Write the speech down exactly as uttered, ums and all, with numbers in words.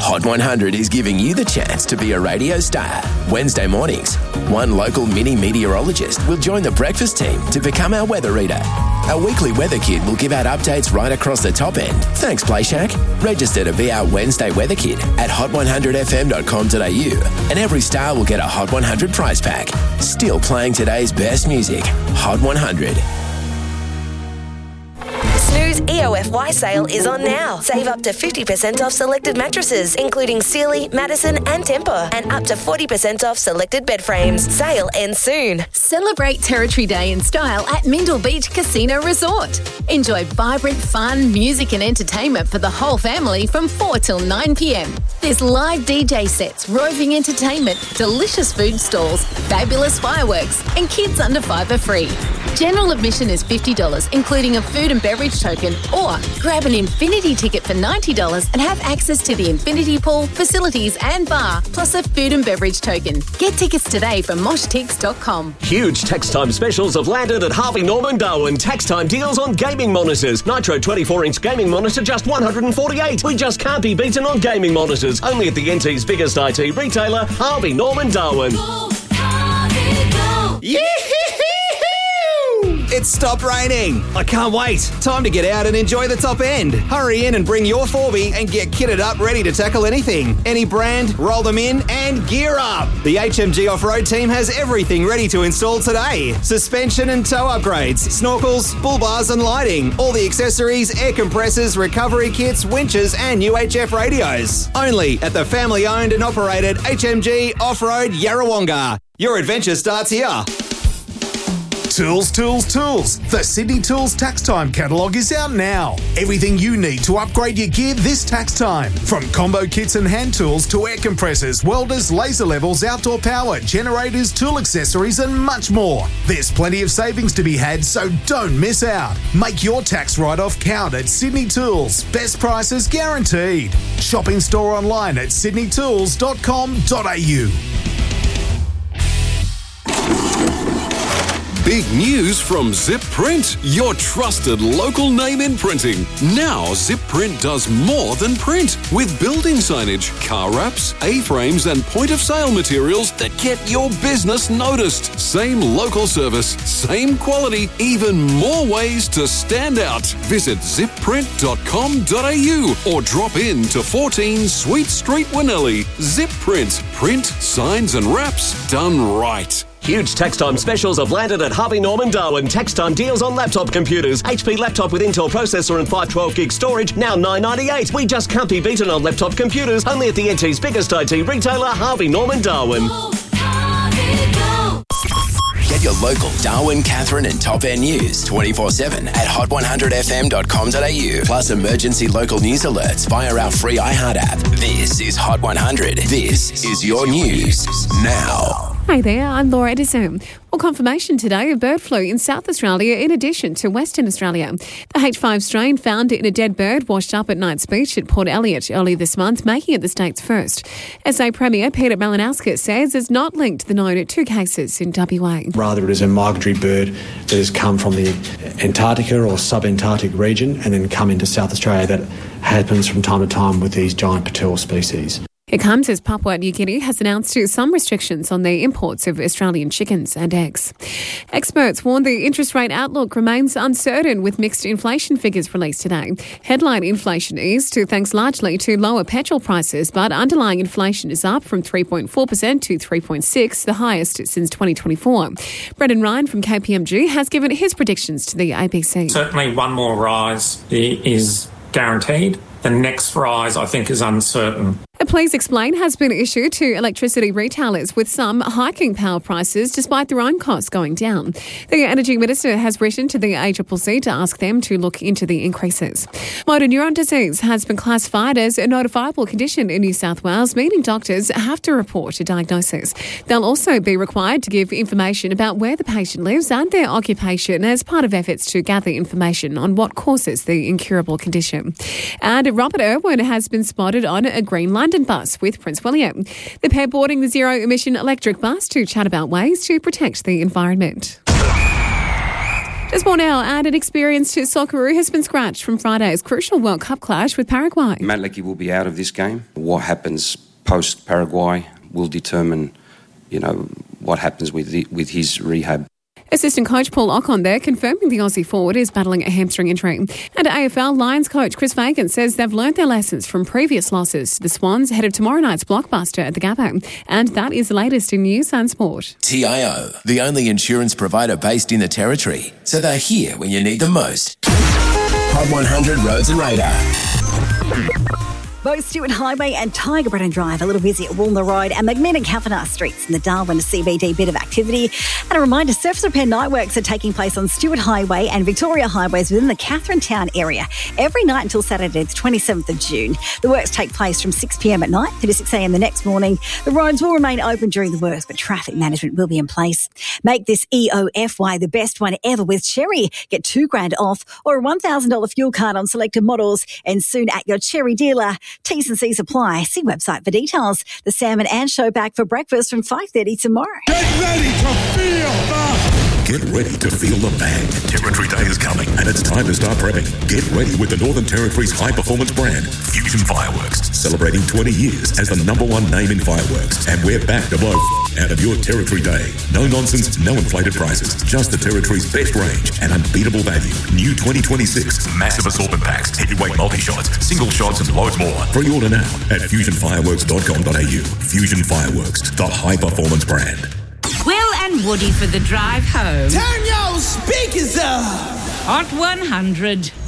Hot one hundred is giving you the chance to be a radio star. Wednesday mornings, one local mini meteorologist will join the breakfast team to become our weather reader. Our weekly weather kid will give out updates right across the top end. Thanks, Play Shack. Register to be our Wednesday weather kid at hot one hundred f m dot com dot a u, and every star will get a Hot one hundred prize pack. Still playing today's best music. Hot one hundred. Snooze E O F Y sale is on now. Save up to fifty percent off selected mattresses, including Sealy, Madison and Tempur, and up to forty percent off selected bed frames. Sale ends soon. Celebrate Territory Day in style at Mindle Beach Casino Resort. Enjoy vibrant fun, music and entertainment for the whole family from four till nine p m. There's live D J sets, roving entertainment, delicious food stalls, fabulous fireworks, and kids under five are free. General admission is fifty dollars, including a food and beverage token, or grab an Infinity ticket for ninety dollars and have access to the Infinity Pool, facilities and bar, plus a food and beverage token. Get tickets today from mosh tix dot com. Huge tax time specials have landed at Harvey Norman Darwin. Tax time deals on gaming monitors. Nitro twenty-four inch gaming monitor just one hundred forty-eight dollars. We just can't be beaten on gaming monitors. Only at the N T's biggest I T retailer, Harvey Norman Darwin. Go, Harvey, go. Yeah! It's stopped raining. I can't wait. Time to get out and enjoy the top end. Hurry in and bring your four B and get kitted up ready to tackle anything. Any brand, roll them in and gear up. The H M G Off-Road team has everything ready to install today. Suspension and tow upgrades, snorkels, bull bars and lighting, all the accessories, air compressors, recovery kits, winches and U H F radios. Only at the family-owned and operated H M G Off-Road Yarrawonga. Your adventure starts here. Tools, tools, tools. The Sydney Tools Tax Time catalogue is out now. Everything you need to upgrade your gear this tax time. From combo kits and hand tools to air compressors, welders, laser levels, outdoor power, generators, tool accessories and much more. There's plenty of savings to be had, so don't miss out. Make your tax write-off count at Sydney Tools. Best prices guaranteed. Shop in store online at sydney tools dot com dot a u. Big news from Zip Print, your trusted local name in printing. Now Zip Print does more than print with building signage, car wraps, A-frames and point-of-sale materials that get your business noticed. Same local service, same quality, even more ways to stand out. Visit zip print dot com dot a u or drop in to fourteen Sweet Street, Winnelly. Zip Print, print, signs and wraps done right. Huge tax time specials have landed at Harvey Norman Darwin. Tax time deals on laptop computers. H P laptop with Intel processor and five twelve gig storage, now nine ninety-eight. We just can't be beaten on laptop computers. Only at the N T's biggest I T retailer, Harvey Norman Darwin. Go, Harvey, go. Get your local Darwin, Catherine and Top End news twenty-four seven at hot one hundred f m dot com dot a u. Plus emergency local news alerts via our free iHeart app. This is Hot one hundred. This is your news now. Hi there, I'm Laura Edison. Well, confirmation today of bird flu in South Australia in addition to Western Australia. The H five strain found in a dead bird washed up at Knight's Beach at Port Elliot earlier this month, making it the state's first. S A Premier Peter Malinauskas says it's not linked to the known two cases in W A. Rather, it is a migratory bird that has come from the Antarctica or sub-Antarctic region and then come into South Australia. That happens from time to time with these giant petal species. It comes as Papua New Guinea has announced some restrictions on the imports of Australian chickens and eggs. Experts warn the interest rate outlook remains uncertain with mixed inflation figures released today. Headline inflation eased thanks largely to lower petrol prices, but underlying inflation is up from three point four percent to three point six percent, the highest since twenty twenty-four. Brendan Ryan from K P M G has given his predictions to the A B C. Certainly one more rise is guaranteed. The next rise, I think, is uncertain. A Please Explain has been issued to electricity retailers, with some hiking power prices despite their own costs going down. The Energy Minister has written to the A C C C to ask them to look into the increases. Motor neuron disease has been classified as a notifiable condition in New South Wales, meaning doctors have to report a diagnosis. They'll also be required to give information about where the patient lives and their occupation as part of efforts to gather information on what causes the incurable condition. And Robert Irwin has been spotted on a green London bus with Prince William. The pair boarding the zero-emission electric bus to chat about ways to protect the environment. There's more now, and an experienced Socceroo has been scratched from Friday's crucial World Cup clash with Paraguay. Matt Leckie will be out of this game. What happens post-Paraguay will determine, you know, what happens with the, with his rehab. Assistant coach Paul Ocon there confirming the Aussie forward is battling a hamstring injury. And A F L Lions coach Chris Fagan says they've learnt their lessons from previous losses to the Swans ahead of tomorrow night's blockbuster at the Gabba. And that is the latest in news and sport. T I O, the only insurance provider based in the Territory, so they're here when you need them most. Hot one hundred Roads and Radar. Both Stewart Highway and Tiger Brennan Drive a little busy at Woolner Road and McMinn and Kavanagh Streets in the Darwin C B D bit of activity. And a reminder, surface repair night works are taking place on Stewart Highway and Victoria Highways within the Catherine Town area every night until Saturday the twenty-seventh of June. The works take place from six p m at night to six a m the next morning. The roads will remain open during the works, but traffic management will be in place. Make this E O F Y the best one ever with Cherry. Get two grand off or a one thousand dollars fuel card on selected models and soon at your Cherry dealer. T's and C's apply. See website for details. The Sam and Ann Show back for breakfast from five thirty tomorrow. Get ready to feel the... Get ready to feel the bang. Territory Day is coming and it's time to start prepping. Get ready with the Northern Territory's high-performance brand, Fusion Fireworks, celebrating twenty years as the number one name in fireworks. And we're back to blow out of your Territory Day. No nonsense, no inflated prices. Just the Territory's best range and unbeatable value. New twenty twenty-six massive assortment packs, heavyweight multi-shots, single shots and loads more. Free order now at fusion fireworks dot com dot a u. Fusion Fireworks, the high-performance brand. Will and Woody for the drive home. Turn your speakers up! Hot one hundred.